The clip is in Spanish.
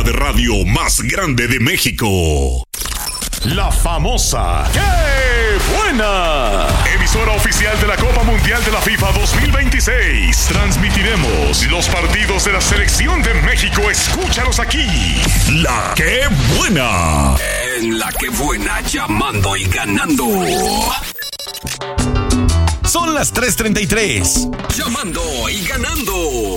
de radio más grande de México. La famosa ¡Qué buena! Emisora oficial de la Copa Mundial de la FIFA 2026. Transmitiremos los partidos de la selección de México. Escúchalos aquí. La ¡Qué buena! En La Qué Buena, llamando y ganando. Son las 3:33. Llamando y ganando.